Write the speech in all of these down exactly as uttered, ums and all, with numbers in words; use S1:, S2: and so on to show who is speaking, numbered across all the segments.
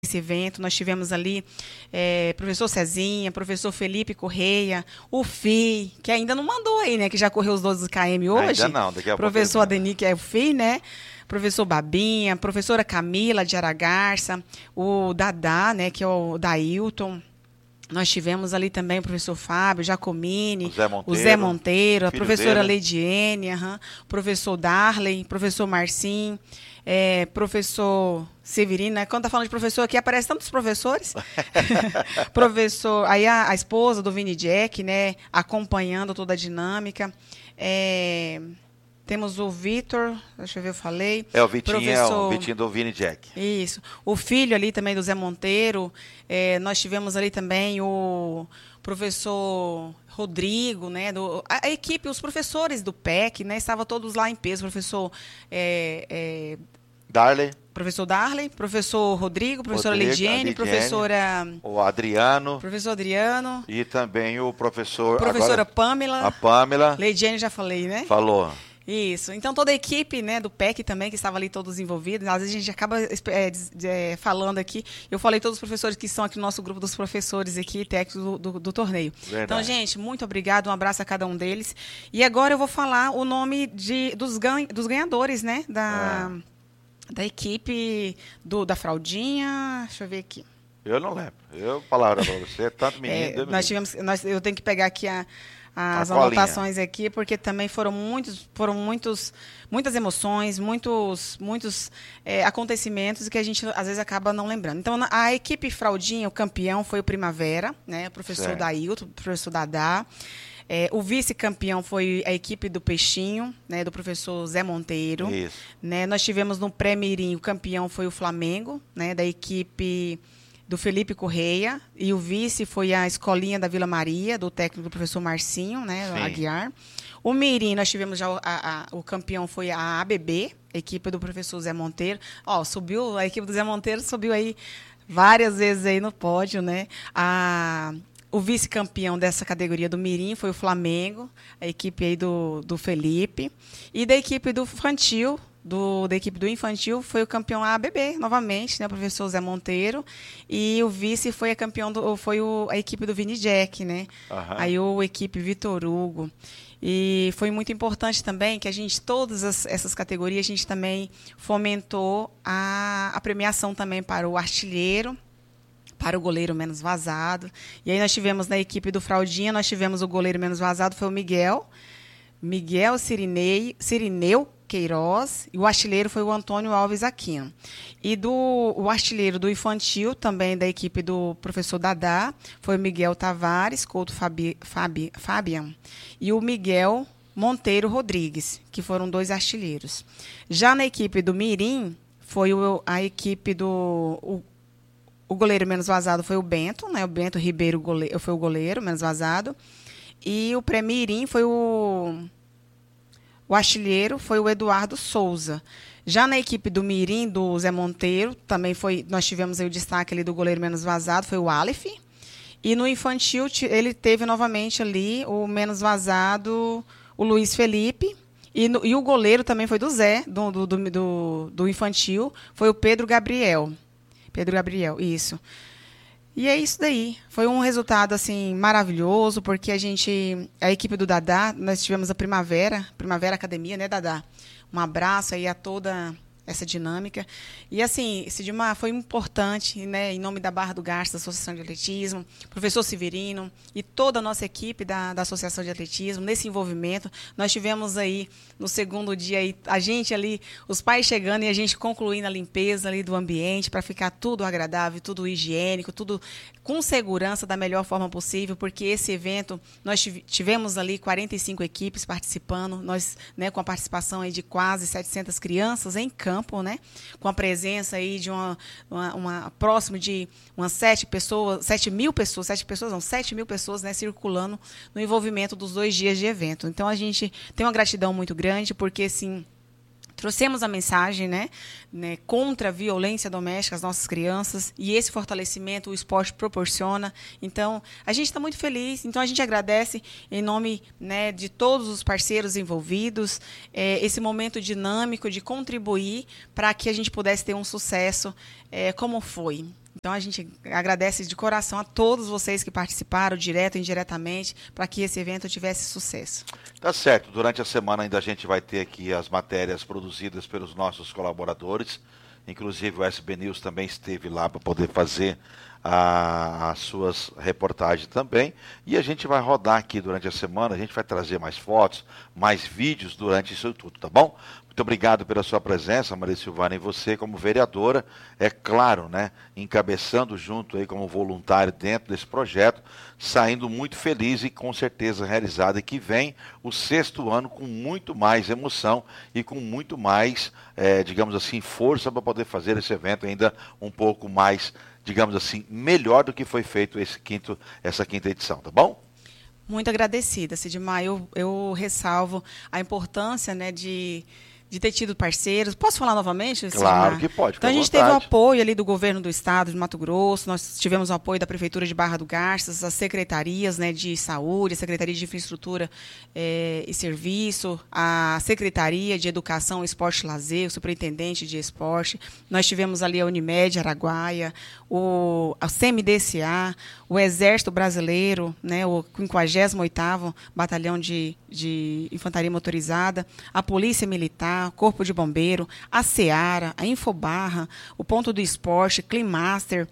S1: esse evento. Nós tivemos ali é, professor Cezinha, professor Felipe Correia, o F I, que ainda não mandou aí, né? Que já correu os doze quilômetros hoje.
S2: Ainda não, daqui a pouco.
S1: Professor Adeni, que é o F I, né? Professor Babinha, professora Camila de Aragarça, o Dadá, né? Que é o Dailton. Nós tivemos ali também o professor Fábio Giacomini,
S2: o Zé Monteiro,
S1: o Zé Monteiro a professora
S2: dele.
S1: Leidiene, uhum, o professor Darley, professor Marcim, é, professor Severino, né? Quando tá falando de professor aqui, aparece tantos professores. Professor, aí a, a esposa do Vini Jack, né? Acompanhando toda a dinâmica. É... Temos o Vitor, deixa eu ver, eu falei.
S2: É, o Vitinho,
S1: professor...
S2: é o Vitinho do Vini Jack.
S1: Isso. O filho ali também do Zé Monteiro. É, nós tivemos ali também o professor Rodrigo, né? Do, a, a equipe, os professores do P E C, né? Estavam todos lá em peso. Professor... É, é,
S2: Darley.
S1: Professor Darley, professor Rodrigo, professora
S2: Rodrigo,
S1: Leidiene,
S2: Lidiene,
S1: professora...
S2: O Adriano.
S1: Professor Adriano.
S2: E também o professor...
S1: Professora
S2: agora, Pâmela.
S1: A
S2: Pâmela.
S1: Leidiene já falei, né?
S2: Falou.
S1: Isso. Então, toda a equipe, né, do P E C também, que estava ali todos envolvidos, às vezes a gente acaba é, é, falando aqui, eu falei todos os professores que estão aqui no nosso grupo dos professores aqui, técnicos do, do, do torneio.
S2: Verdade.
S1: Então, gente, muito obrigado, um abraço a cada um deles. E agora eu vou falar o nome de, dos, ganha, dos ganhadores, né, da, é. da equipe do, da Fraldinha, deixa eu ver aqui.
S2: Eu não lembro. Eu, palavra para você, tanto menino...
S1: É, nós tivemos, nós, eu tenho que pegar aqui a... as
S2: a
S1: anotações aqui, porque também foram muitos, foram muitos, muitas emoções, muitos, muitos é, acontecimentos que a gente às vezes acaba não lembrando. Então, a equipe Fraldinha, o campeão foi o Primavera, né? O professor certo. Dailton, o professor Dadá. É, o vice-campeão foi a equipe do Peixinho, né? Do professor Zé Monteiro.
S2: Isso.
S1: Né? Nós tivemos no pré-mirim, o campeão foi o Flamengo, né? Da equipe do Felipe Correia, e o vice foi a Escolinha da Vila Maria, do técnico do professor Marcinho, né, Sim. Aguiar. O mirim, nós tivemos já, a, a, o campeão foi a A B B, equipe do professor Zé Monteiro. Ó, subiu, a equipe do Zé Monteiro subiu aí várias vezes aí no pódio, né? A, o vice-campeão dessa categoria do mirim foi o Flamengo, a equipe aí do, do Felipe. E da equipe do infantil, Do, da equipe do infantil, foi o campeão A B B, novamente, né, o professor Zé Monteiro, e o vice foi a campeão do, foi o, a equipe do Vini Jack, né? Uhum. Aí o equipe Vitor Hugo. E foi muito importante também que a gente, todas as, essas categorias, a gente também fomentou a, a premiação também para o artilheiro, para o goleiro menos vazado. E aí nós tivemos na equipe do Fraldinha, nós tivemos o goleiro menos vazado, foi o Miguel, Miguel Cirinei, Cirineu Queiroz, e o artilheiro foi o Antônio Alves Aquino. E do, o artilheiro do infantil, também da equipe do professor Dadá, foi o Miguel Tavares, Couto Fabi, Fabi, Fabian, e o Miguel Monteiro Rodrigues, que foram dois artilheiros. Já na equipe do mirim, foi o, a equipe do... O, o goleiro menos vazado foi o Bento, né? O Bento Ribeiro goleiro, foi o goleiro menos vazado. E o pré-mirim foi o... O artilheiro foi o Eduardo Souza. Já na equipe do mirim, do Zé Monteiro, também foi, nós tivemos aí o destaque ali do goleiro menos vazado, foi o Aleph. E no infantil, ele teve novamente ali o menos vazado, o Luiz Felipe. E, no, e o goleiro também foi do Zé, do, do, do, do infantil, foi o Pedro Gabriel. Pedro Gabriel, isso. E é isso daí. Foi um resultado assim maravilhoso, porque a gente, a equipe do Dadá, nós tivemos a Primavera, Primavera Academia, né, Dadá? Um abraço aí a toda essa dinâmica. E assim, Sidmar, foi importante, né, em nome da Barra do Garça, da Associação de Atletismo, professor Severino e toda a nossa equipe da, da Associação de Atletismo, nesse envolvimento. Nós tivemos aí, no segundo dia, aí, a gente ali, os pais chegando e a gente concluindo a limpeza ali do ambiente para ficar tudo agradável, tudo higiênico, tudo com segurança da melhor forma possível, porque esse evento, nós tivemos ali quarenta e cinco equipes participando, nós, né, com a participação aí de quase setecentas crianças em campo, né, com a presença aí de uma, uma, uma próximo de umas sete pessoas, sete mil pessoas, sete pessoas não, sete mil pessoas, né, circulando no envolvimento dos dois dias de evento. Então a gente tem uma gratidão muito grande, porque assim, trouxemos a mensagem, né, né, contra a violência doméstica às nossas crianças, e esse fortalecimento o esporte proporciona. Então, a gente está muito feliz. Então, a gente agradece em nome, né, de todos os parceiros envolvidos, é, esse momento dinâmico de contribuir para que a gente pudesse ter um sucesso é, como foi. Então, a gente agradece de coração a todos vocês que participaram, direto e indiretamente, para que esse evento tivesse sucesso.
S2: Tá certo. Durante a semana ainda a gente vai ter aqui as matérias produzidas pelos nossos colaboradores. Inclusive o S B News também esteve lá para poder fazer a, as suas reportagens também. E a gente vai rodar aqui durante a semana, a gente vai trazer mais fotos, mais vídeos durante isso tudo, tá bom? Muito obrigado pela sua presença, Maria Silvana, e você como vereadora, é claro, né, encabeçando junto aí como voluntário dentro desse projeto, saindo muito feliz e com certeza realizada, e que vem o sexto ano com muito mais emoção e com muito mais, é, digamos assim, força para poder fazer esse evento ainda um pouco mais, digamos assim, melhor do que foi feito esse quinto, essa quinta edição, tá bom?
S1: Muito agradecida, Sidmar. Eu, eu ressalvo a importância, né, de... de ter tido parceiros. Posso falar novamente?
S2: Claro que pode.
S1: Então, a gente teve o apoio ali do governo do estado de Mato Grosso, nós tivemos o apoio da Prefeitura de Barra do Garças, as secretarias, né, de saúde, a Secretaria de Infraestrutura eh, e Serviço, a Secretaria de Educação, Esporte e Lazer, o Superintendente de Esporte. Nós tivemos ali a Unimed Araguaia, o, a C M D C A, o Exército Brasileiro, né, o quinquagésimo oitavo Batalhão de, de Infantaria Motorizada, a Polícia Militar, Corpo de Bombeiro, a Seara, a Infobarra, o Ponto do Esporte, Climaster,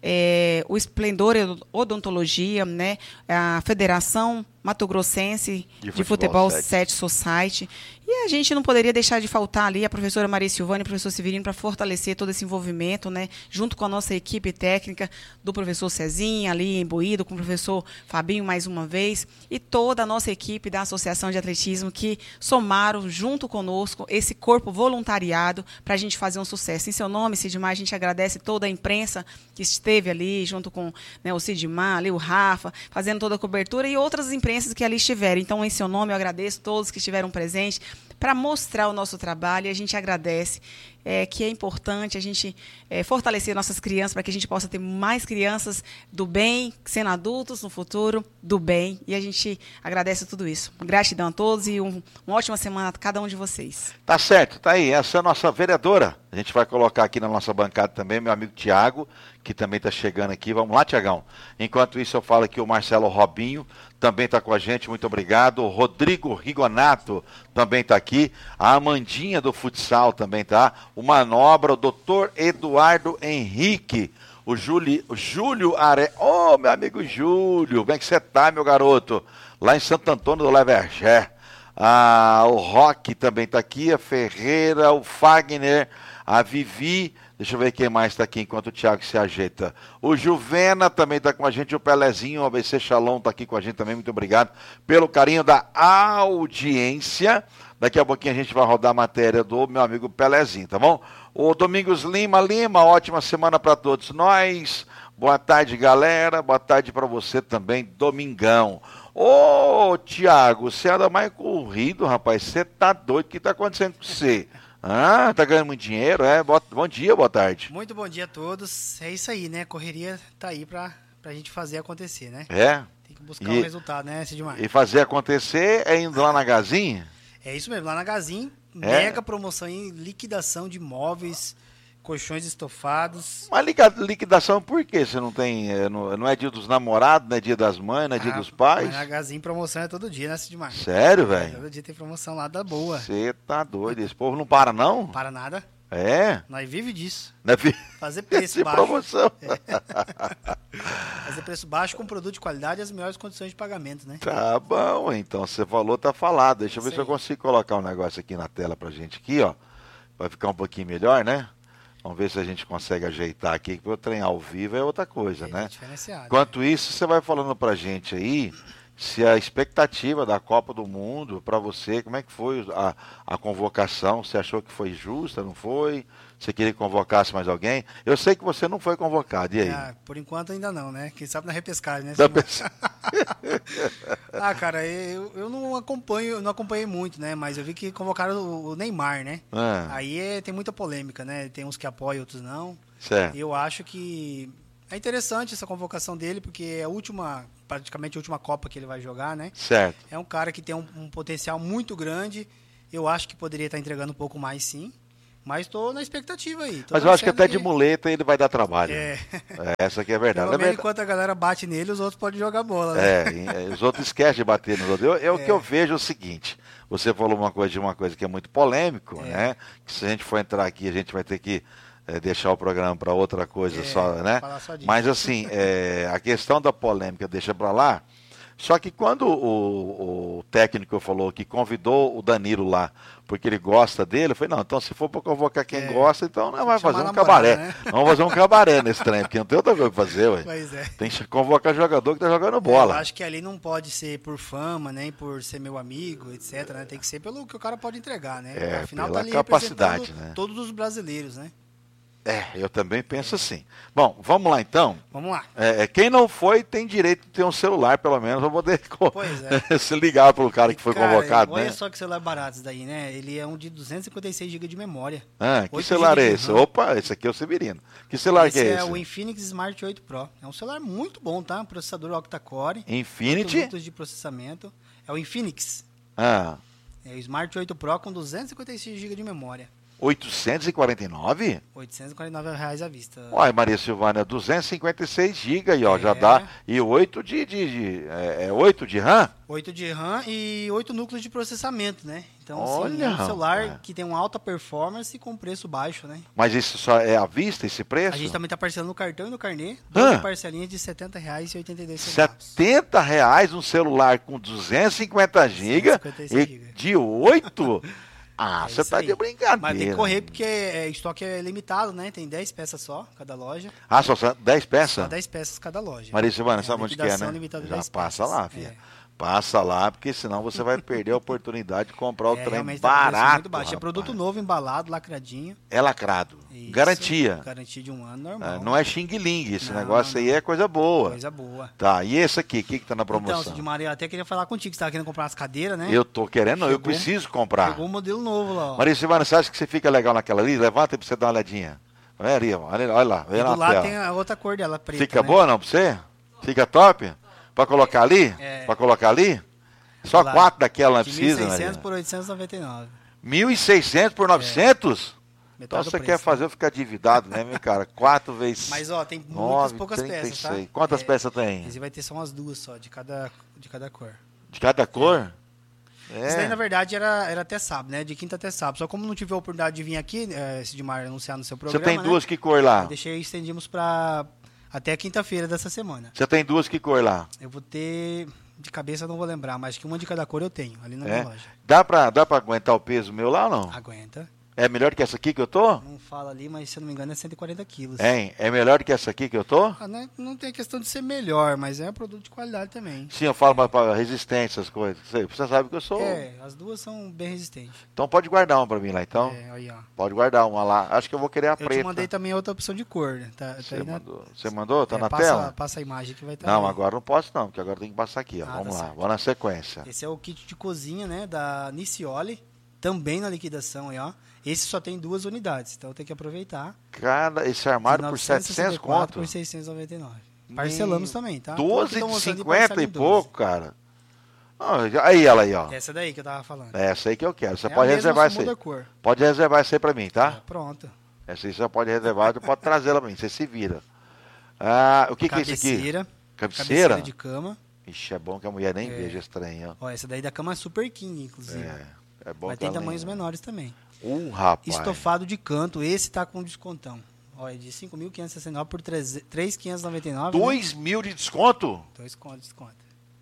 S1: é, o Esplendor Odontologia, né, a Federação Mato Grossense de, de Futebol, Futebol Set Society. E a gente não poderia deixar de faltar ali a professora Maria Silvana e o professor Severino para fortalecer todo esse envolvimento, né, junto com a nossa equipe técnica do professor Cezinha, ali imbuído, com o professor Fabinho mais uma vez, e toda a nossa equipe da Associação de Atletismo que somaram junto conosco esse corpo voluntariado para a gente fazer um sucesso. Em seu nome, Sidmar, a gente agradece toda a imprensa que esteve ali, junto com, né, o Sidmar, ali, o Rafa, fazendo toda a cobertura, e outras empresas que ali estiverem. Então, em seu nome, eu agradeço todos que estiveram presentes para mostrar o nosso trabalho, e a gente agradece, é, que é importante a gente é, fortalecer nossas crianças para que a gente possa ter mais crianças do bem, sendo adultos no futuro, do bem, e a gente agradece tudo isso. Gratidão a todos e um, uma ótima semana a cada um de vocês.
S2: Tá certo, tá aí, essa é a nossa vereadora. A gente vai colocar aqui na nossa bancada também meu amigo Tiago, que também está chegando aqui. Vamos lá, Tiagão. Enquanto isso, eu falo aqui o Marcelo Robinho, também está com a gente, muito obrigado. O Rodrigo Rigonato também está aqui. A Amandinha do futsal também está. O Manobra, o doutor Eduardo Henrique. O Júlio, o Júlio Are... Ô, oh, meu amigo Júlio, como é que você tá, meu garoto? Lá em Santo Antônio do Levergé. Ah, o Roque também está aqui. A Ferreira, o Fagner, a Vivi... Deixa eu ver quem mais está aqui enquanto o Thiago se ajeita. O Juvena também está com a gente, o Pelezinho, o A B C Shalom está aqui com a gente também, muito obrigado pelo carinho da audiência. Daqui a pouquinho a gente vai rodar a matéria do meu amigo Pelezinho, tá bom? O Domingos Lima, Lima, ótima semana para todos nós. Boa tarde, galera, boa tarde para você também, Domingão. Ô, Thiago, você anda mais corrido, rapaz, você tá doido, o que tá acontecendo com você? Ah, tá ganhando muito dinheiro, é? Bom dia, boa tarde.
S3: Muito bom dia a todos. É isso aí, né? Correria tá aí pra, pra gente fazer acontecer, né?
S2: É?
S3: Tem que buscar
S2: e,
S3: um resultado, né, Sidmar?
S2: E fazer acontecer é indo lá na Gazin?
S3: É isso mesmo, lá na Gazin,
S2: é?
S3: Mega promoção em liquidação de móveis, colchões estofados.
S2: Mas liquidação por quê? Você não tem, não é dia dos namorados, não é dia das mães, não é dia
S3: ah,
S2: dos pais?
S3: Na Gazin promoção é todo dia, né, Sidmar?
S2: Sério, velho?
S3: Todo dia tem promoção lá da boa.
S2: Você tá doido, esse povo não para não?
S3: Não para nada.
S2: É?
S3: Nós vive disso.
S2: Não vi...
S3: Fazer preço baixo.
S2: promoção.
S3: É. Fazer preço baixo com produto de qualidade e as melhores condições de pagamento, né?
S2: Tá bom, então você falou, tá falado. Deixa eu ver
S3: Sei.
S2: se eu consigo colocar um negócio aqui na tela pra gente aqui, ó. Vai ficar um pouquinho melhor, né? Vamos ver se a gente consegue ajeitar aqui, porque o trem ao vivo é outra coisa,
S3: é
S2: né?
S3: Diferenciado.
S2: Enquanto isso, você vai falando pra gente aí se a expectativa da Copa do Mundo para você, como é que foi a, a convocação? Você achou que foi justa, não foi? Você queria que convocasse mais alguém? Eu sei que você não foi convocado, e aí?
S3: Ah, por enquanto ainda não, né? Quem sabe na repescagem, né?
S2: Da pessoa...
S3: ah, cara, eu, eu não acompanho, não acompanhei muito, né? Mas eu vi que convocaram o, o Neymar, né?
S2: Ah.
S3: Aí é, tem muita polêmica, né? Tem uns que apoiam, outros não.
S2: Certo.
S3: Eu acho que é interessante essa convocação dele, porque é a última, praticamente a última Copa que ele vai jogar, né?
S2: Certo.
S3: É um cara que tem um, um potencial muito grande. Eu acho que poderia estar entregando um pouco mais, sim. Mas tô na expectativa aí.
S2: Mas eu acho que até que... de muleta ele vai dar trabalho. É. É, essa aqui é verdade.
S3: Pelo
S2: menos
S3: enquanto a galera bate nele, os outros podem jogar bola.
S2: Né? É, os outros esquecem de bater nos outros. Eu, eu, é. O que eu vejo é o seguinte, você falou uma coisa de uma coisa que é muito polêmico, é. né? Que se a gente for entrar aqui, a gente vai ter que é, deixar o programa para outra coisa é, só, né? Só Mas assim, é, a questão da polêmica deixa para lá. Só que quando o, o técnico falou que convidou o Danilo lá, porque ele gosta dele, eu falei, não, então se for para convocar quem é. gosta, então não vai fazer um cabaré. Né? Vamos fazer um cabaré nesse trem, porque não tem outra coisa para fazer, ué.
S3: Pois é.
S2: Tem que convocar jogador que tá jogando bola.
S3: Eu acho que ali não pode ser por fama, nem por ser meu amigo, etcétera. Né? Tem que ser pelo que o cara pode entregar, né?
S2: É,
S3: Afinal,
S2: pela
S3: tá ali
S2: capacidade, né?
S3: Todos os brasileiros, né?
S2: É, eu também penso assim. Bom, vamos lá então.
S3: Vamos lá.
S2: É, quem não foi tem direito de ter um celular, pelo menos, para poder
S3: pois é.
S2: se ligar para o cara que foi
S3: cara,
S2: convocado.
S3: Olha
S2: né?
S3: só que celular barato daí, né? Ele é um de duzentos e cinquenta e seis gigas de memória.
S2: Ah, que celular é esse? Opa, esse aqui é o Severino. Que celular
S3: esse
S2: que é,
S3: é
S2: esse?
S3: É o Infinix Smart oito Pro. É um celular muito bom, tá? Um processador octa-core.
S2: Infinity?
S3: oito núcleos de processamento. É o Infinix.
S2: Ah.
S3: É o Smart oito Pro com duzentos e cinquenta e seis gigas de memória.
S2: oitocentos e quarenta e nove?
S3: oitocentos e quarenta e nove reais à vista.
S2: Uai, Maria Silvana, duzentos e cinquenta e seis gigas aí, ó, é. já dá. E oito de, de, de é, é oito de RAM?
S3: oito de RAM e oito núcleos de processamento, né? Então,
S2: Olha,
S3: assim, é um celular
S2: é.
S3: que tem uma alta performance e com preço baixo, né?
S2: Mas isso só é à vista, esse preço?
S3: A gente também tá parcelando no cartão e no carnê, duas parcelinhas de setenta reais e oitenta e dois centavos.
S2: setenta reais um celular com duzentos e cinquenta gigas e de oito? Ah, você é tá aí. De brincadeira.
S3: Mas tem que correr porque é, estoque é limitado, né? Tem dez peças só, cada loja.
S2: Ah, só dez peças? Só
S3: dez peças cada loja.
S2: Maria Silvana, sabe onde que é, né? Já passa
S3: peças.
S2: lá, filha.
S3: É.
S2: Passa lá, porque senão você vai perder a oportunidade de comprar o
S3: é,
S2: trem
S3: tá
S2: barato.
S3: Muito baixo. É produto novo, embalado, lacradinho.
S2: É lacrado.
S3: Isso,
S2: garantia.
S3: Garantia de um ano, normal.
S2: É, não é xing-ling, esse não, negócio não, aí é coisa boa.
S3: Coisa boa.
S2: Tá, e esse aqui, o que que tá na promoção?
S3: Então, Maria, eu até queria falar contigo, que você tava querendo comprar umas cadeiras, né?
S2: Eu tô querendo, não, eu
S3: chegou,
S2: preciso comprar.
S3: Chegou um modelo novo lá, ó.
S2: Maria Silvana, você acha que você fica legal naquela ali? Levanta aí pra você dar uma olhadinha. Olha ali, olha, olha lá. Olha
S3: e do lado
S2: tela.
S3: tem a outra cor dela, preta,
S2: Fica
S3: né?
S2: boa não pra você? Fica top? Pra colocar ali?
S3: É.
S2: Pra colocar ali? Só
S3: lá,
S2: quatro daquela não precisa, né?
S3: mil e seiscentos por oitocentos e noventa e nove.
S2: mil e seiscentos por novecentos?
S3: É.
S2: Então você
S3: preço,
S2: quer fazer eu ficar endividado mesmo, hein, cara? quatro vezes.
S3: Mas ó, tem muitas
S2: nove,
S3: poucas
S2: trinta e seis.
S3: peças, tá?
S2: Quantas
S3: é,
S2: peças tem?
S3: Esse vai ter só umas duas só, de cada, de cada cor.
S2: De cada cor? É.
S3: Isso daí, na verdade, era, era até sábado, né? De quinta até sábado. Só como não tive a oportunidade de vir aqui, é, esse Edmar anunciar no seu programa,
S2: você tem duas
S3: né?
S2: que cor lá?
S3: Eu deixei, estendimos pra até quinta-feira dessa semana.
S2: Você tem duas que cor lá?
S3: Eu vou ter... De cabeça eu não vou lembrar, mas que uma de cada cor eu tenho, ali na
S2: é.
S3: minha loja.
S2: Dá pra, dá pra aguentar o peso meu lá ou não?
S3: Aguenta.
S2: É melhor que essa aqui que eu tô?
S3: Não fala ali, mas se eu não me engano é cento e quarenta quilos.
S2: É, é melhor que essa aqui que eu tô?
S3: Ah, não, é, não tem questão de ser melhor, mas é um produto de qualidade também.
S2: Sim, eu falo é. para resistência, essas coisas. Você sabe que eu sou...
S3: É, as duas são bem resistentes.
S2: Então pode guardar uma pra mim lá, então?
S3: É, aí, ó.
S2: Pode guardar uma lá. Acho que eu vou querer a
S3: eu
S2: preta.
S3: Eu te mandei também outra opção de cor, né? Tá,
S2: Você
S3: tá na...
S2: mandou? Você mandou? Tá
S3: é,
S2: na
S3: passa,
S2: tela?
S3: Passa a imagem que vai estar.
S2: Não,
S3: aí.
S2: agora não posso não, porque agora tem que passar aqui, ó.
S3: Ah,
S2: Vamos
S3: tá
S2: lá,
S3: certo.
S2: vou na sequência.
S3: Esse é o kit de cozinha, né, da Nicioli, também na liquidação aí, ó. Esse só tem duas unidades, então tem que aproveitar.
S2: Cara, esse armário por setecentos conto?
S3: Por seiscentos e noventa e nove. Parcelamos também, tá?
S2: doze de cinquenta e pouco, cara. Ah, aí ela aí, ó.
S3: Essa daí que eu tava falando.
S2: Essa aí que eu quero. Você
S3: é
S2: pode reservar essa aí.
S3: Cor.
S2: Pode reservar essa aí pra mim, tá?
S3: É, pronto.
S2: Essa aí você pode reservar, você pode trazê-la pra mim, você se vira. Ah, o que, que é isso aqui?
S3: Cabeceira.
S2: Cabeceira
S3: de cama.
S2: Ixi, é bom que a mulher nem
S3: é.
S2: veja esse trem, ó.
S3: Ó, essa daí da cama é Super King, inclusive.
S2: É, é bom.
S3: Mas tem tamanhos menores também.
S2: Um rapaz.
S3: Estofado de canto, esse tá com descontão. Olha, de cinco mil quinhentos e sessenta e nove por três mil quinhentos e noventa e nove.
S2: dois mil de desconto?
S3: dois conto de desconto.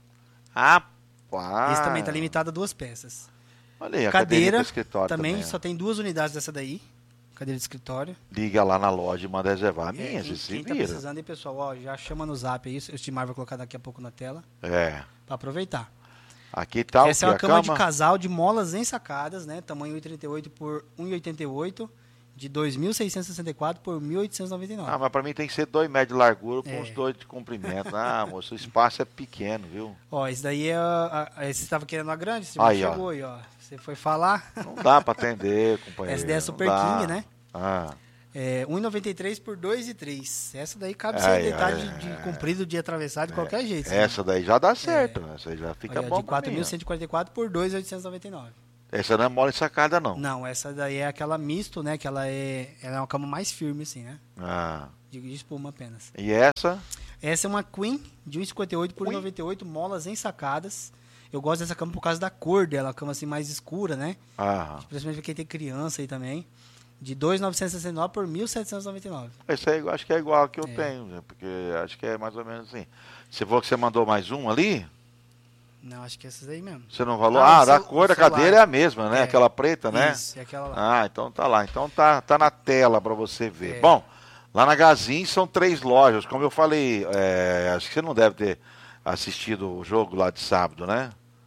S2: Rapaz.
S3: Esse também tá limitado a duas peças.
S2: Olha aí, a
S3: cadeira
S2: do escritório
S3: também,
S2: também
S3: só tem duas unidades dessa daí. Cadeira de escritório.
S2: Liga lá na loja e manda reservar a minha,
S3: é,
S2: você se
S3: quem tá
S2: vira.
S3: precisando aí, pessoal, ó, já chama no zap aí, o Estimar vai colocar daqui a pouco na tela.
S2: É.
S3: Pra aproveitar.
S2: Aqui tá
S3: Essa
S2: o
S3: é uma cama,
S2: cama
S3: de casal de molas ensacadas, né? Tamanho um e trinta e oito por um e oitenta e oito, de dois mil seiscentos e sessenta e quatro por mil oitocentos e noventa e nove.
S2: Ah, mas pra mim tem que ser dois metros de largura com
S3: é.
S2: uns dois de comprimento. Ah, moço, o espaço é pequeno, viu?
S3: Ó, esse daí é... A, a, esse você tava querendo uma grande, você
S2: aí,
S3: chegou
S2: ó.
S3: aí, ó. Você foi falar.
S2: Não dá pra atender, companheiro.
S3: Essa daí é Super King, né?
S2: Ah.
S3: É, um e noventa e três por dois e três. Essa daí cabe
S2: Ai,
S3: sem detalhe
S2: ai,
S3: de,
S2: ai.
S3: de comprido, de atravessado, de qualquer jeito.
S2: Essa
S3: né?
S2: daí já dá certo, é. Essa aí já fica
S3: Olha,
S2: bom
S3: de
S2: pra
S3: quatro
S2: mim.
S3: mil cento e quarenta e quatro por dois mil oitocentos e noventa e nove.
S2: Essa não é mole ensacada, não.
S3: Não, essa daí é aquela misto, né? Que ela é, ela é uma cama mais firme, assim, né?
S2: Ah.
S3: De, de espuma apenas.
S2: E essa?
S3: Essa é uma Queen de um e cinquenta e oito por noventa e oito, molas ensacadas. Eu gosto dessa cama por causa da cor dela, uma cama assim mais escura, né?
S2: Ah.
S3: Principalmente pra quem tem criança aí também. De dois mil novecentos e sessenta e nove por mil setecentos e noventa e nove.
S2: Esse aí eu acho que é igual ao que eu
S3: É.
S2: tenho, né? Porque acho que é mais ou menos assim. Você falou que você mandou mais um ali?
S3: Não, acho que é essas aí mesmo.
S2: Você não falou?
S3: Ah,
S2: Ah,
S3: o
S2: da
S3: seu-
S2: cor
S3: o
S2: da
S3: celular.
S2: cadeira é a mesma, né?
S3: É.
S2: Aquela preta, né?
S3: Isso, é aquela lá.
S2: Ah, então tá lá. Então tá, tá na tela pra você ver.
S3: É.
S2: Bom, lá na Gazin são três lojas. Como eu falei, é, acho que você não deve ter assistido o jogo lá de sábado, né?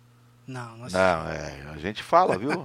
S3: Não, não,
S2: Não, é, a gente fala, viu?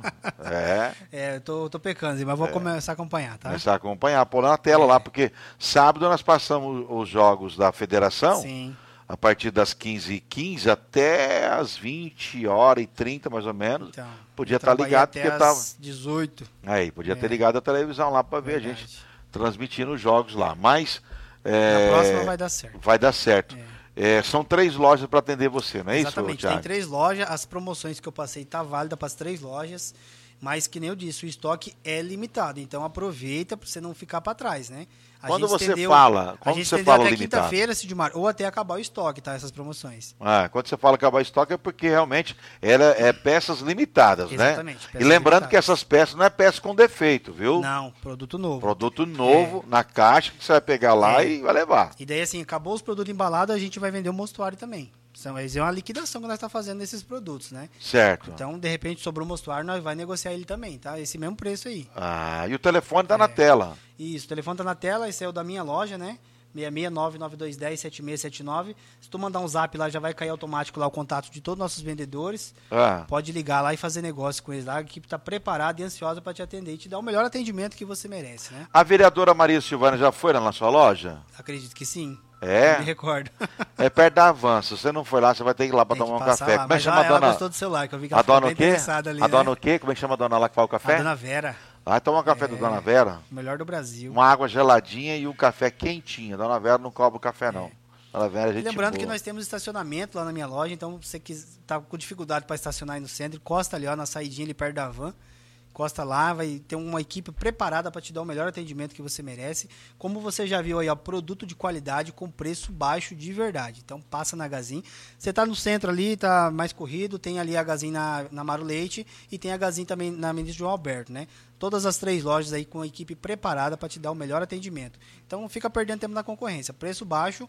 S2: É,
S3: É, eu tô, tô pecando, mas vou começar a acompanhar, tá?
S2: começar a acompanhar, pôr na tela
S3: É.
S2: lá, porque sábado nós passamos os jogos da federação.
S3: Sim.
S2: A partir das quinze e quinze até as vinte horas e trinta, mais ou menos.
S3: Então,
S2: Podia
S3: eu
S2: estar
S3: trabalhei
S2: ligado,
S3: até
S2: porque
S3: às
S2: tava.
S3: dezoito.
S2: Aí, podia ter
S3: É.
S2: ligado a televisão lá para ver a
S3: Verdade.
S2: gente transmitindo os jogos lá. Mas. é,
S3: Na próxima vai dar certo.
S2: vai dar certo.
S3: É.
S2: É, são três lojas para atender você, não é
S3: Exatamente,
S2: isso, Thiago?
S3: tem três lojas, as promoções que eu passei tá válida para as três lojas, mas que nem eu disse, o estoque é limitado, então aproveita para você não ficar para trás, né? A
S2: Quando
S3: gente
S2: você
S3: estendeu-
S2: fala,
S3: a
S2: quando
S3: gente
S2: você
S3: estendeu
S2: fala
S3: até
S2: limitado?
S3: quinta-feira, Sidmar, ou até acabar o estoque, tá? Essas promoções.
S2: Ah, quando você fala acabar estoque é porque realmente ela é peças limitadas,
S3: Exatamente,
S2: né?
S3: peças
S2: E lembrando
S3: limitadas.
S2: que essas peças não é peça com defeito, viu?
S3: Não, produto novo.
S2: Produto novo na caixa que você vai pegar lá
S3: É.
S2: e vai levar.
S3: E daí, assim, acabou os produtos embalados, a gente vai vender o mostruário também. São, é uma liquidação que nós estamos fazendo nesses produtos, né?
S2: Certo.
S3: Então, de repente, sobrou o mostruário, nós vai negociar ele também, tá? Esse mesmo preço aí.
S2: Ah, e o telefone tá
S3: É.
S2: na tela.
S3: Isso, o telefone tá na tela, esse é o da minha loja, né? seis seis nove nove dois um zero sete seis sete nove. Se tu mandar um zap lá, já vai cair automático lá o contato de todos os nossos vendedores.
S2: Ah,
S3: Pode ligar lá e fazer negócio com eles lá. A equipe está preparada e ansiosa para te atender e te dar o melhor atendimento que você merece, né?
S2: a vereadora Maria Silvana já foi lá na sua loja?
S3: Acredito que sim.
S2: É?
S3: Eu me recordo.
S2: É perto da Avança. Se você não for lá, você vai ter que ir lá para
S3: Tem que
S2: tomar um
S3: passar
S2: café.
S3: lá.
S2: Como é
S3: Mas
S2: que chama a
S3: ela
S2: dona?
S3: gostou do celular, que eu vi que
S2: A
S3: ela ficou
S2: dona
S3: bem
S2: o quê?
S3: interessada ali,
S2: A dona
S3: né?
S2: o quê? Como é que chama a dona lá que faz o café?
S3: A dona Vera,
S2: Vai tomar um café da
S3: É.
S2: dona Vera.
S3: melhor do Brasil.
S2: Uma água geladinha e um café quentinho. A dona Vera não cobra o café, não. A dona Vera é
S3: E
S2: gente
S3: lembrando
S2: boa.
S3: que nós temos estacionamento lá na minha loja, então se você está com dificuldade para estacionar aí no centro, encosta ali ó, na saidinha ali perto da van, encosta lá, vai ter uma equipe preparada para te dar o melhor atendimento que você merece. Como você já viu aí, ó, produto de qualidade com preço baixo de verdade. Então passa na Gazin. Você está no centro ali, tá mais corrido, tem ali a Gazin na, na Maro Leite e tem a Gazin também na Ministro João Alberto, né? Todas as três lojas aí com a equipe preparada para te dar o melhor atendimento. Então não fica perdendo tempo na concorrência. Preço baixo,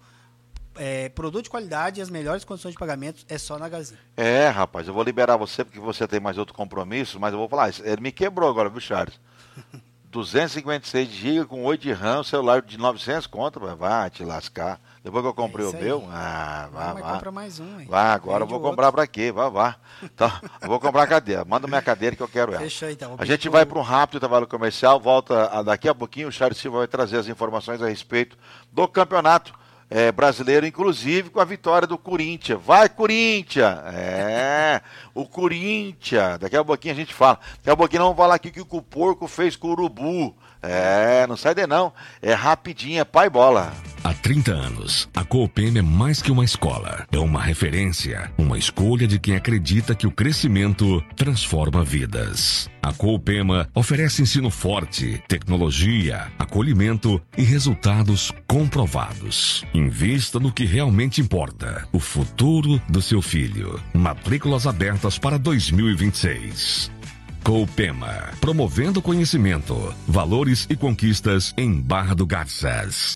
S3: é, produto de qualidade e as melhores condições de pagamento é só na Gazin.
S2: É, rapaz, eu vou liberar você porque você tem mais outro compromisso, mas eu vou falar, ele me quebrou agora, viu, Charles? duzentos e cinquenta e seis gigas com oito de RAM, celular de novecentos conto, vai te lascar. Depois que eu comprei
S3: É
S2: o
S3: isso aí.
S2: meu, ah,
S3: Vai,
S2: vá,
S3: mas
S2: vá.
S3: compra mais um, hein?
S2: Vá, agora eu
S3: Vende
S2: vou
S3: o
S2: comprar
S3: outro.
S2: pra quê? Vá, vá. Então, eu vou comprar a cadeira. Manda minha cadeira que eu quero ela.
S3: Fechou então. Vou
S2: A
S3: pedir
S2: gente
S3: pro-
S2: vai para um rápido intervalo comercial, volta a- daqui a pouquinho, o Charles Silva vai trazer as informações a respeito do campeonato eh, brasileiro, inclusive com a vitória do Corinthians. Vai, Corinthians! É, o Corinthians. Daqui a pouquinho a gente fala. Daqui a pouquinho nós vamos falar aqui que o porco fez com o urubu. É, não sai de não. É rapidinho, é pai bola.
S4: Há trinta anos, a Coopem é mais que uma escola. É uma referência, uma escolha de quem acredita que o crescimento transforma vidas. A Coopema oferece ensino forte, tecnologia, acolhimento e resultados comprovados. Invista no que realmente importa, o futuro do seu filho. Matrículas abertas para dois mil e vinte e seis. Coopema, promovendo conhecimento, valores e conquistas em Barra do Garças.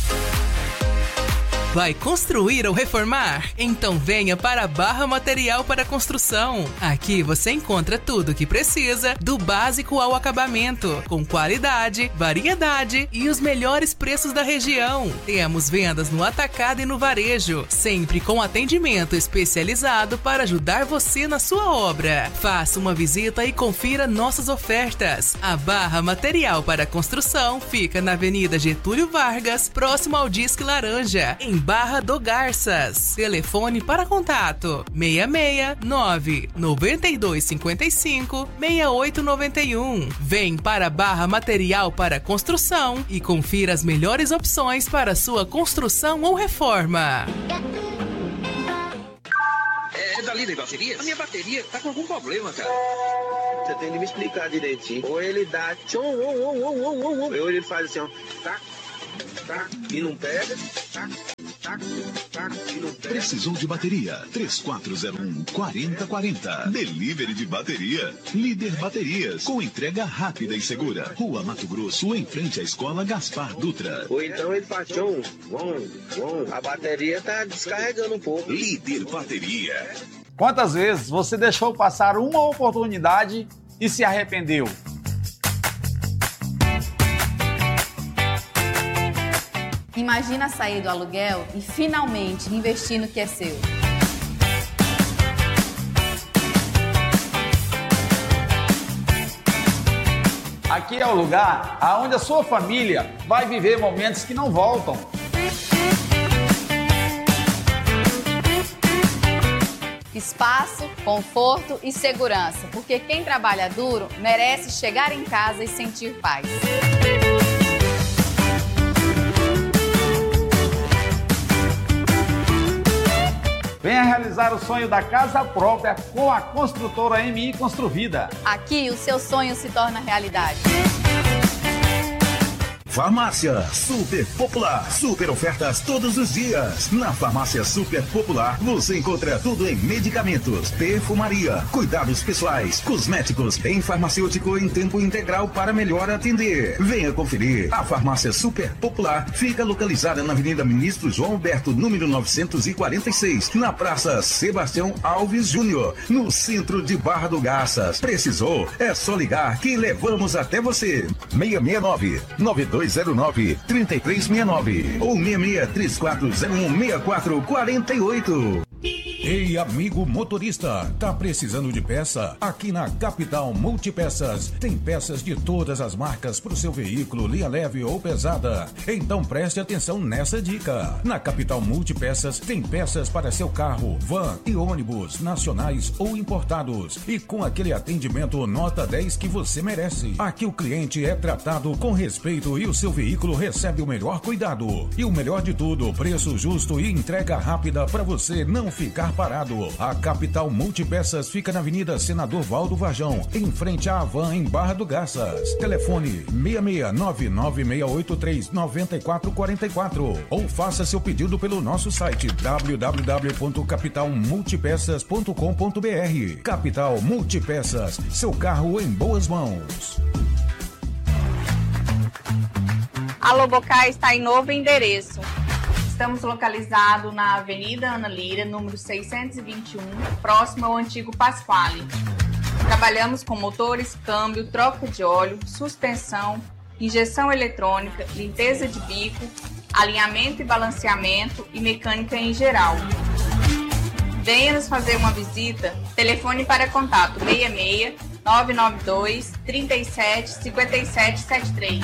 S5: Vai construir ou reformar? Então venha para a Barra Material para Construção. Aqui você encontra tudo o que precisa, do básico ao acabamento, com qualidade, variedade e os melhores preços da região. Temos vendas no atacado e no varejo, sempre com atendimento especializado para ajudar você na sua obra. Faça uma visita e confira nossas ofertas. A Barra Material para Construção fica na Avenida Getúlio Vargas, próximo ao Disque Laranja, em Barra do Garças. Telefone para contato seis seis nove nove dois cinco cinco seis oito nove um. Vem para Barra Material para Construção e confira as melhores opções para sua construção ou reforma.
S6: É, é dali da bateria? A minha bateria tá com algum problema, cara. Você tem que me explicar direitinho. Ou ele dá tchom, ou, ou, ou, ou, ou, ou. Ou ele faz assim, ó, tá, tá, e não pega, tá, tá, tá, e não pega.
S7: Precisou de bateria? três quatro zero um, quatro zero quatro zero. Delivery de bateria. Líder Baterias, com entrega rápida e segura. Rua Mato Grosso, em frente à Escola Gaspar Dutra.
S6: Ou então ele faz tchom, bom, bom. A bateria tá descarregando um pouco.
S7: Líder Bateria.
S8: Quantas vezes você deixou passar uma oportunidade e se arrependeu?
S9: Imagina sair do aluguel e finalmente investir no que é seu.
S8: Aqui é o lugar onde a sua família vai viver momentos que não voltam.
S9: Espaço, conforto e segurança, porque quem trabalha duro merece chegar em casa e sentir paz.
S8: Venha realizar o sonho da casa própria com a construtora M I Construvida.
S9: Aqui o seu sonho se torna realidade.
S10: Farmácia Super Popular. Super ofertas todos os dias. Na Farmácia Super Popular você encontra tudo em medicamentos, perfumaria, cuidados pessoais, cosméticos, em farmacêutico em tempo integral para melhor atender. Venha conferir. A Farmácia Super Popular fica localizada na Avenida Ministro João Alberto, número novecentos e quarenta e seis, na Praça Sebastião Alves Júnior, no centro de Barra do Garças. Precisou? É só ligar que levamos até você. seis seis nove, nove dois zero nove, três três seis nove ou seis seis três quatro zero um, seis quatro quatro oito.
S11: Ei, amigo motorista, tá precisando de peça? Aqui na Capital Multipeças tem peças de todas as marcas para o seu veículo, linha leve ou pesada. Então preste atenção nessa dica. Na Capital Multipeças tem peças para seu carro, van e ônibus, nacionais ou importados. E com aquele atendimento nota dez que você merece. Aqui o cliente é tratado com respeito e o seu veículo recebe o melhor cuidado. E o melhor de tudo, preço justo e entrega rápida para você não ficar parado. A Capital Multipeças fica na Avenida Senador Valdo Varjão, em frente à Havan, em Barra do Garças. Telefone seis seis nove nove seis oito três nove quatro quatro quatro ou faça seu pedido pelo nosso site w w w ponto capital multipeças ponto com ponto b r. Capital Multipeças, seu carro em boas mãos.
S12: A Lobocá está em novo endereço. Estamos localizados na Avenida Ana Lira, número seiscentos e vinte e um, próximo ao antigo Pasquale. Trabalhamos com motores, câmbio, troca de óleo, suspensão, injeção eletrônica, limpeza de bico, alinhamento e balanceamento e mecânica em geral. Venha nos fazer uma visita. Telefone para contato seis seis nove nove dois, três sete, cinco sete sete três.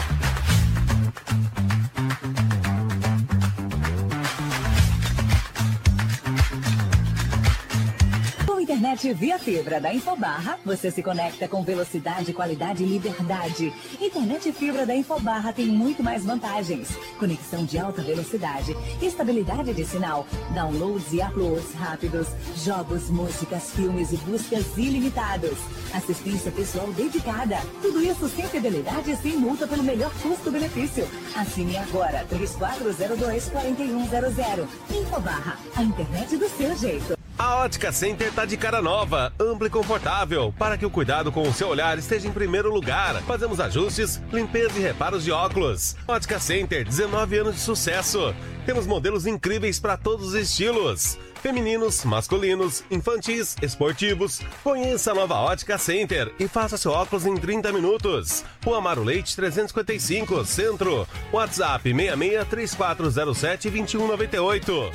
S13: Internet via fibra da Infobarra, você se conecta com velocidade, qualidade e liberdade. Internet fibra da Infobarra tem muito mais vantagens. Conexão de alta velocidade, estabilidade de sinal, downloads e uploads rápidos, jogos, músicas, filmes e buscas ilimitados. Assistência pessoal dedicada. Tudo isso sem fidelidade e sem multa pelo melhor custo-benefício. Assine agora três quatro zero dois, quatro um zero zero. Infobarra, a internet do seu jeito.
S14: A Ótica Center tá de cara nova, ampla e confortável, para que o cuidado com o seu olhar esteja em primeiro lugar. Fazemos ajustes, limpeza e reparos de óculos. Ótica Center, dezenove anos de sucesso. Temos modelos incríveis para todos os estilos. Femininos, masculinos, infantis, esportivos. Conheça a nova Ótica Center e faça seu óculos em trinta minutos. Rua Amaro Leite trezentos e cinquenta e cinco, Centro. WhatsApp seis seis três quatro zero sete, dois um nove oito.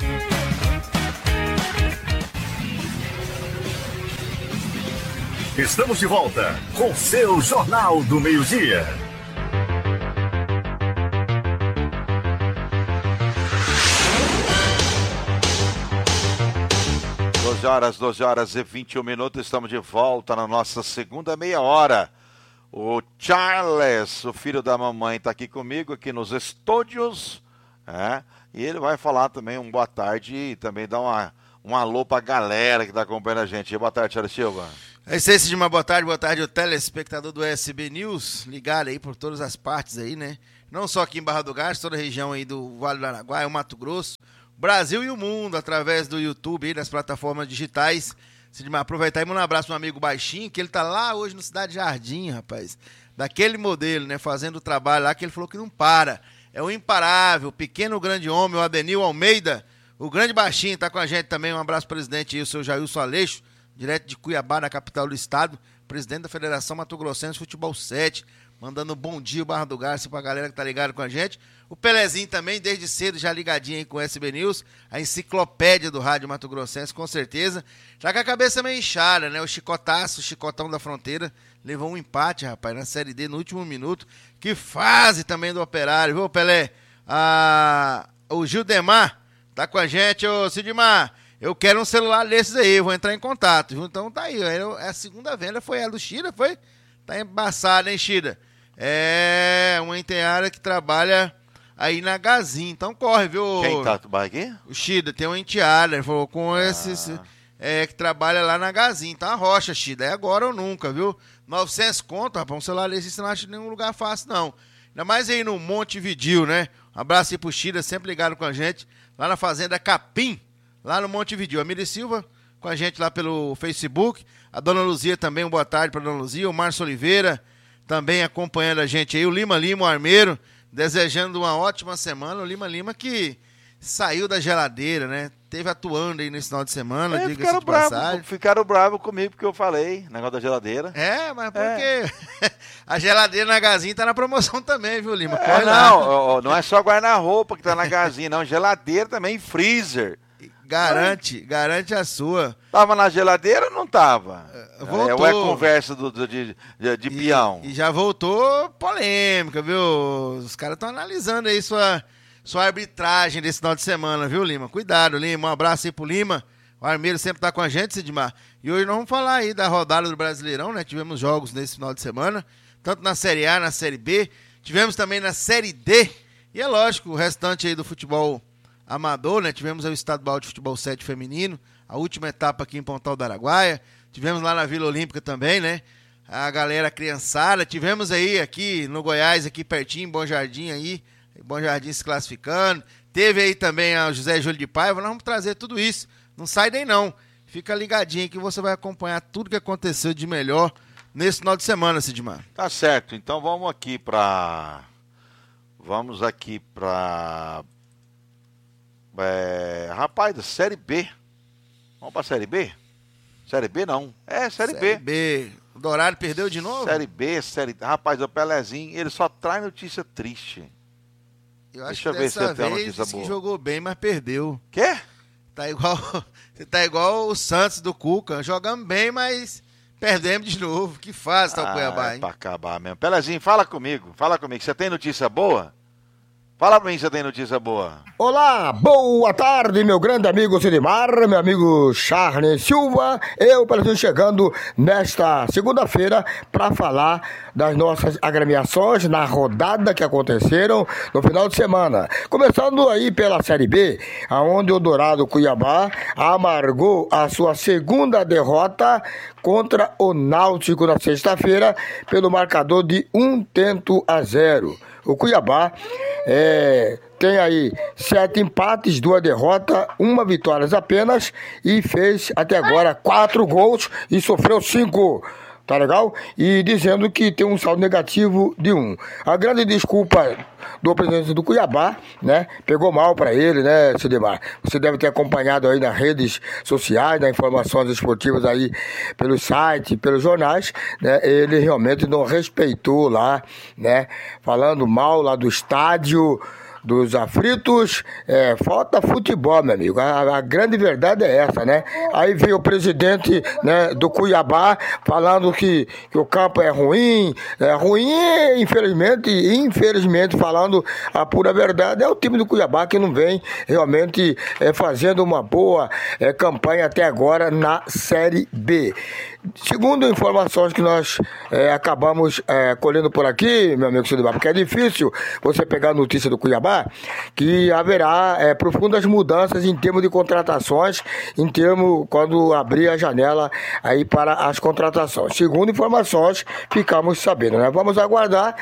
S10: Estamos de volta com seu Jornal do Meio-Dia.
S2: doze horas, doze horas e vinte e um minutos, estamos de volta na nossa segunda meia hora. O Charles, o filho da mamãe, está aqui comigo, aqui nos estúdios, é, e ele vai falar também um boa tarde e também dar uma, um alô para a galera que está acompanhando a gente. Boa tarde, Charles Silva.
S15: É isso aí, Sidmar, boa tarde, boa tarde, o telespectador do S B News, ligado aí por todas as partes aí, né? Não só aqui em Barra do Garças, toda a região aí do Vale do Araguaia, o Mato Grosso, Brasil e o mundo, através do YouTube aí, das plataformas digitais. Sidmar, aproveitar e mandar um abraço pro meu amigo Baixinho, que ele tá lá hoje no Cidade Jardim, rapaz, daquele modelo, né, fazendo o trabalho lá, que ele falou que não para. É o imparável, pequeno grande homem, o Adenil Almeida, o grande Baixinho, tá com a gente também. Um abraço, presidente, aí, o seu Jailson Aleixo, direto de Cuiabá, na capital do estado, presidente da Federação Mato Grossense de Futebol sete, mandando um bom dia, Barra do Garça, pra galera que tá ligado com a gente. O Pelezinho também, desde cedo, já ligadinho aí com o S B News, a enciclopédia do rádio Mato Grossense, com certeza. Já com a cabeça meio inchada, né? O chicotaço, o chicotão da fronteira, levou um empate, rapaz, na Série D, no último minuto. Que fase também do Operário, viu, Pelé? Ah, o Gildemar tá com a gente. Ô, Sidmar, eu quero um celular desses aí, vou entrar em contato, viu? Então tá aí, a segunda venda foi a do Shida, foi? Tá embaçado, hein, Shida? É uma enteada que trabalha aí na Gazin, então corre, viu?
S2: Quem tá do aqui?
S15: O Shida, tem uma enteada, ele falou com ah. esses é, que trabalha lá na Gazin, tá a rocha, Shida, é agora ou nunca, viu? novecentos conto, rapaz, um celular desse você não acha em nenhum lugar fácil, não. Ainda mais aí no Montevidil, né? Um abraço aí pro Shida, sempre ligado com a gente, lá na Fazenda Capim, lá no Montevidil. A Miri Silva com a gente lá pelo Facebook. A Dona Luzia também, uma boa tarde para Dona Luzia. O Márcio Oliveira também acompanhando a gente aí. O Lima Lima, o Armeiro, desejando uma ótima semana. O Lima Lima que saiu da geladeira, né? Teve atuando aí nesse final de semana,
S2: é,
S15: diga-se de
S2: bravo,
S15: passagem.
S2: Ficaram bravos comigo porque eu falei, negócio da geladeira.
S15: É, mas por quê? É. A geladeira na Gazinha tá na promoção também, viu, Lima?
S2: É, não, não é só guarda-roupa que tá na Gazinha, não. Geladeira também, freezer.
S15: Garante, é. garante a sua.
S2: Tava na geladeira ou não tava?
S15: Voltou.
S2: É, ou é conversa do, do, de, de, de
S15: e,
S2: peão?
S15: E já voltou polêmica, viu? Os caras estão analisando aí sua, sua arbitragem desse final de semana, viu, Lima? Cuidado, Lima. Um abraço aí pro Lima. O Armeiro sempre tá com a gente, Sidmar. E hoje nós vamos falar aí da rodada do Brasileirão, né? Tivemos jogos nesse final de semana, tanto na Série A, na Série B. Tivemos também na Série D. E é lógico, o restante aí do futebol amador, né? Tivemos aí o Estadual de Futebol sete feminino, a última etapa aqui em Pontal do Araguaia. Tivemos lá na Vila Olímpica também, né? A galera criançada. Tivemos aí aqui no Goiás, aqui pertinho, Bom Jardim aí. Bom Jardim se classificando. Teve aí também a José Júlio de Paiva. Nós vamos trazer tudo isso. Não sai daí não. Fica ligadinho que você vai acompanhar tudo que aconteceu de melhor nesse final de semana, Sidmar.
S2: Tá certo. Então vamos aqui pra... Vamos aqui pra... É, rapaz, da Série B. Vamos pra Série B? Série B não. É, Série,
S15: série
S2: B.
S15: B. O Dourado perdeu de novo?
S2: Série B, Série... Rapaz, o Pelezinho, ele só traz notícia triste.
S15: Eu acho
S2: Deixa
S15: que
S2: eu ver se
S15: dessa
S2: tem uma
S15: vez
S2: notícia
S15: disse
S2: boa.
S15: que jogou bem, mas perdeu.
S2: Quê?
S15: Tá igual, você tá igual o Santos do Cuca. Jogamos bem, mas perdemos de novo. Que fase tá o
S2: ah,
S15: Cuiabá,
S2: é
S15: hein?
S2: pra acabar mesmo. Pelezinho, fala comigo. Fala comigo. Você tem notícia boa? Fala pra mim se você tem notícia boa.
S16: Olá, boa tarde, meu grande amigo Sidmar, meu amigo Charles Silva. Eu, Pelezinho, chegando nesta segunda-feira para falar das nossas agremiações na rodada que aconteceram no final de semana. Começando aí pela Série B, onde o Dourado Cuiabá amargou a sua segunda derrota contra o Náutico na sexta-feira pelo marcador de um tento a zero. O Cuiabá é, tem aí sete empates, duas derrotas, uma vitória apenas e fez até agora quatro gols e sofreu cinco. Tá legal? E dizendo que tem um saldo negativo de um. A grande desculpa do presidente do Cuiabá, né? Pegou mal para ele, né, Sidmar? Você deve ter acompanhado aí nas redes sociais, nas informações esportivas aí, pelos sites, pelos jornais, né? Ele realmente não respeitou lá, né? Falando mal lá do estádio dos aflitos, é, falta futebol, meu amigo. A, a grande verdade é essa, né? Aí veio o presidente, né, do Cuiabá falando que, que o campo é ruim, é ruim, infelizmente, infelizmente, falando a pura verdade, é o time do Cuiabá que não vem realmente é, fazendo uma boa é, campanha até agora na Série B. segundo informações que nós é, acabamos é, colhendo por aqui, meu amigo Sidmar, porque é difícil você pegar a notícia do Cuiabá, que haverá é, profundas mudanças em termos de contratações, em termos quando abrir a janela aí para as contratações. Segundo informações, ficamos sabendo, né? Vamos aguardar